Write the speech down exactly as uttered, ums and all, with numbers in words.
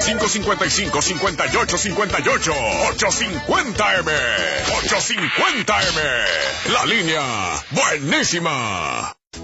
cinco cincuenta y cinco, cincuenta y ocho cincuenta y ocho. ochocientos cincuenta M. ochocientos cincuenta M. La línea buenísima.